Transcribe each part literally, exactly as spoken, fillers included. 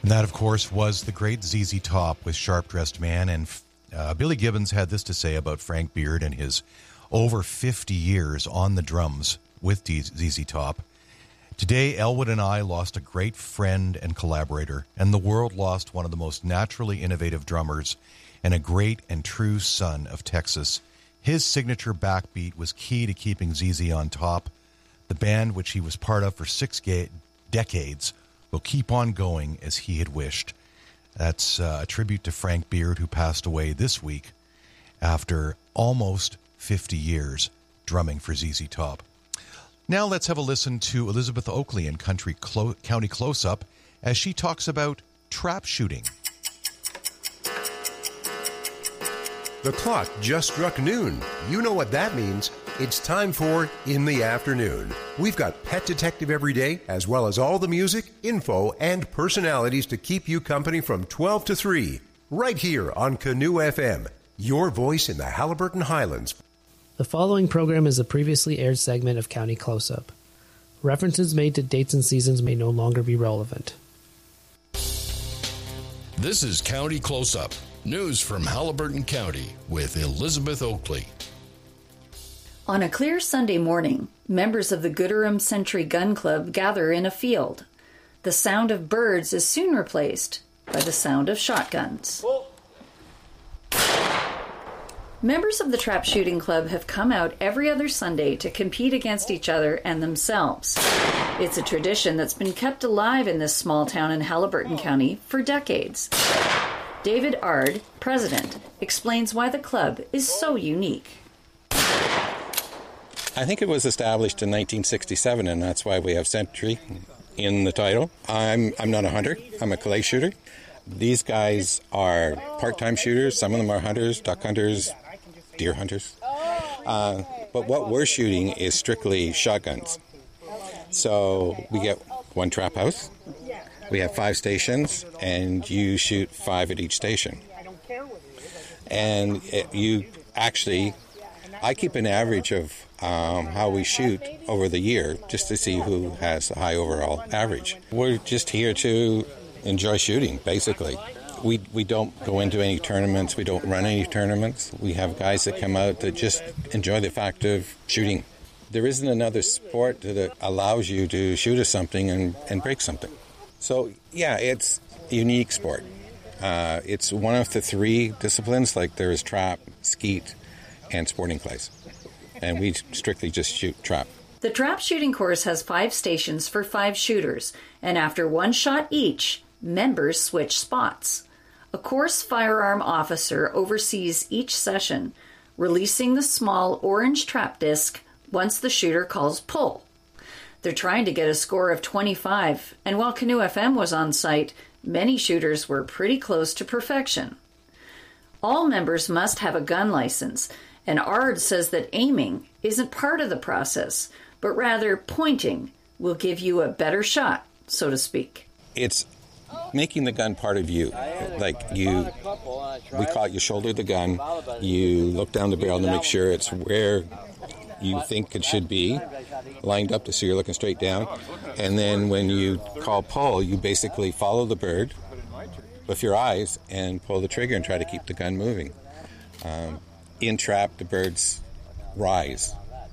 And that, of course, was the great Z Z Top with Sharp Dressed Man. And uh, Billy Gibbons had this to say about Frank Beard and his over fifty years on the drums with Z Z Top. Today, Elwood and I lost a great friend and collaborator, and the world lost one of the most naturally innovative drummers and a great and true son of Texas. His signature backbeat was key to keeping Z Z on top. The band, which he was part of for six ga- decades, will keep on going as he had wished. That's uh, a tribute to Frank Beard, who passed away this week after almost fifty years drumming for Z Z Top. Now let's have a listen to Elizabeth Oakley in Country Clo- County Close-Up as she talks about trap shooting. The clock just struck noon. You know what that means. It's time for In the Afternoon. We've got Pet Detective every day, as well as all the music, info, and personalities to keep you company from twelve to three. Right here on Canoe F M, your voice in the Haliburton Highlands. The following program is a previously aired segment of County Close-Up. References made to dates and seasons may no longer be relevant. This is County Close-Up, news from Haliburton County with Elizabeth Oakley. On a clear Sunday morning, members of the Gooderham Century Gun Club gather in a field. The sound of birds is soon replaced by the sound of shotguns. Members of the Trap Shooting Club have come out every other Sunday to compete against each other and themselves. It's a tradition that's been kept alive in this small town in Haliburton County for decades. David Ard, president, explains why the club is so unique. I think it was established in nineteen sixty-seven, and that's why we have Century in the title. I'm I'm not a hunter. I'm a clay shooter. These guys are part-time shooters. Some of them are hunters, duck hunters, deer hunters. Uh, but what we're shooting is strictly shotguns. So we get one trap house. We have five stations, and you shoot five at each station. And it, you actually, I keep an average of um, how we shoot over the year just to see who has the high overall average. We're just here to enjoy shooting, basically. We we don't go into any tournaments. We don't run any tournaments. We have guys that come out that just enjoy the fact of shooting. There isn't another sport that allows you to shoot at something and, and break something. So, yeah, it's a unique sport. Uh, it's one of the three disciplines, like there is trap, skeet, and sporting clays. And we strictly just shoot trap. The trap shooting course has five stations for five shooters, and after one shot each, members switch spots. A course firearm officer oversees each session, releasing the small orange trap disc once the shooter calls pull. They're trying to get a score of twenty-five, and while Canoe F M was on site, many shooters were pretty close to perfection. All members must have a gun license, and Ard says that aiming isn't part of the process, but rather pointing will give you a better shot, so to speak. It's making the gun part of you. Like you, we call it you shoulder the gun, you look down the barrel to make sure it's where you think it should be, lined up so you're looking straight down. And then when you call pull, you basically follow the bird with your eyes and pull the trigger and try to keep the gun moving. Um, in trap, the birds rise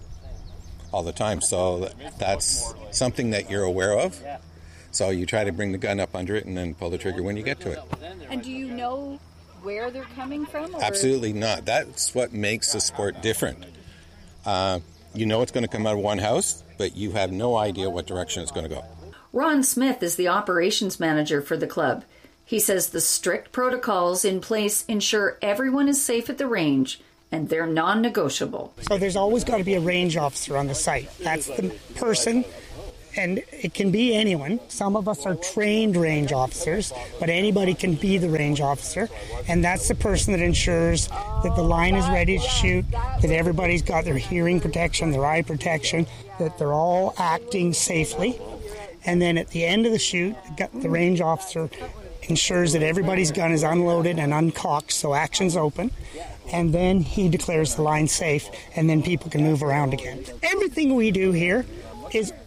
all the time, so that's something that you're aware of. So you try to bring the gun up under it and then pull the trigger when you get to it. And do you know where they're coming from? Or? Absolutely not. That's what makes the sport different. Uh, you know it's going to come out of one house, but you have no idea what direction it's going to go. Ron Smith is the operations manager for the club. He says the strict protocols in place ensure everyone is safe at the range, and they're non-negotiable. So there's always got to be a range officer on the site. That's the person, and it can be anyone. Some of us are trained range officers, but anybody can be the range officer, and that's the person that ensures that the line is ready to shoot, that everybody's got their hearing protection, their eye protection, that they're all acting safely. And then at the end of the shoot, the range officer ensures that everybody's gun is unloaded and uncocked, so action's open, and then he declares the line safe, and then people can move around again. Everything we do here is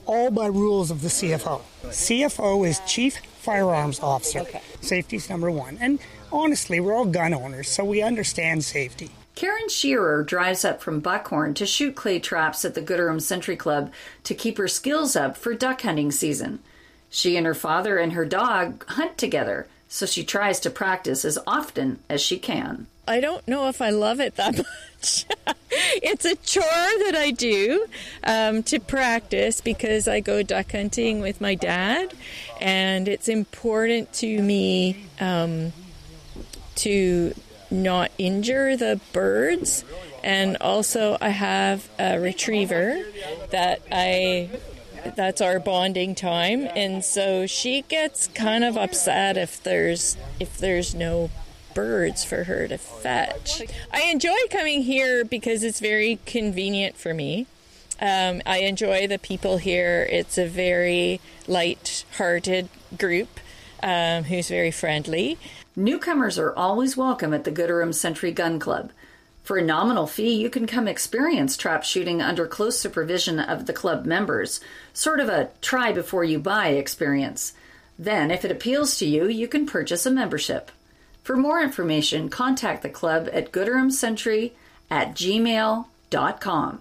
all by rules of the C F O. C F O is Chief Firearms Officer. Okay. Safety's number one. And honestly, we're all gun owners, so we understand safety. Karen Shearer drives up from Buckhorn to shoot clay traps at the Gooderham Century Club to keep her skills up for duck hunting season. She and her father and her dog hunt together, so she tries to practice as often as she can. I don't know if I love it that much. It's a chore that I do um, to practice because I go duck hunting with my dad, and it's important to me um, to not injure the birds. And also I have a retriever that I that's our bonding time, and so she gets kind of upset if there's if there's no birds for her to fetch. I enjoy coming here because it's very convenient for me. Um, I enjoy the people here. It's a very light-hearted group um, who's very friendly. Newcomers are always welcome at the Gooderham Century Gun Club. For a nominal fee, you can come experience trap shooting under close supervision of the club members, sort of a try-before-you-buy experience. Then, if it appeals to you, you can purchase a membership. For more information, contact the club at gooderhamcentury at gmail dot com.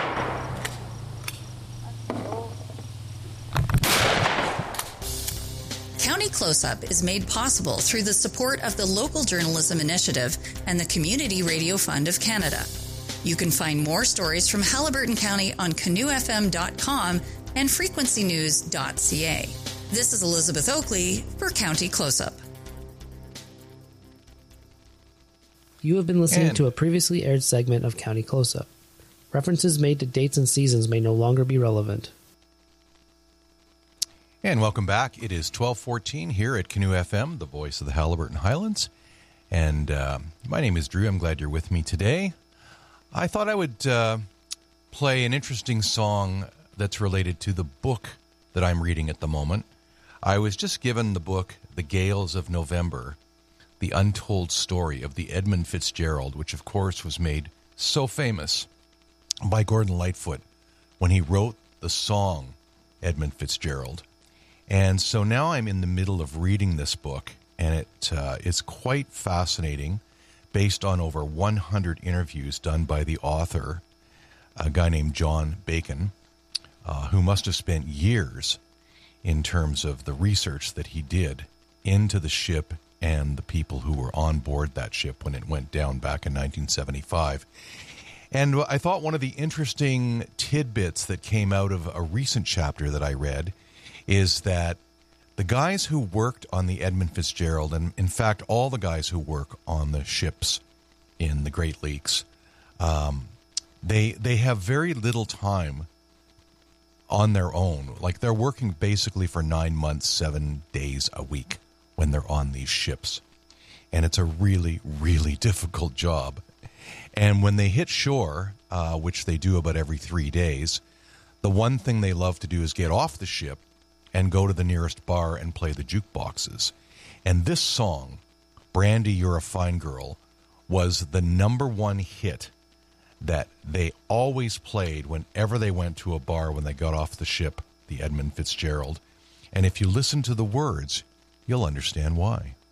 County Close-Up is made possible through the support of the Local Journalism Initiative and the Community Radio Fund of Canada. You can find more stories from Haliburton County on canoe f m dot com and frequency news dot c a. This is Elizabeth Oakley for County Close-Up. You have been listening And- to a previously aired segment of County Close-Up. References made to dates and seasons may no longer be relevant. And welcome back. It is twelve fourteen here at Canoe F M, the voice of the Haliburton Highlands. And uh, my name is Drew. I'm glad you're with me today. I thought I would uh, play an interesting song that's related to the book that I'm reading at the moment. I was just given the book, The Gales of November, The Untold Story of the Edmund Fitzgerald, which of course was made so famous by Gordon Lightfoot when he wrote the song Edmund Fitzgerald. And so now I'm in the middle of reading this book, and it uh, is quite fascinating, based on over one hundred interviews done by the author, a guy named John Bacon, uh, who must have spent years in terms of the research that he did into the ship and the people who were on board that ship when it went down back in nineteen seventy-five. And I thought one of the interesting tidbits that came out of a recent chapter that I read is that the guys who worked on the Edmund Fitzgerald, and in fact all the guys who work on the ships in the Great Lakes, um, they they have very little time on their own. Like, they're working basically for nine months, seven days a week when they're on these ships. And it's a really, really difficult job. And when they hit shore, uh, which they do about every three days, the one thing they love to do is get off the ship and go to the nearest bar and play the jukeboxes. And this song, Brandy, You're a Fine Girl, was the number one hit that they always played whenever they went to a bar when they got off the ship, the Edmund Fitzgerald. And if you listen to the words, you'll understand why.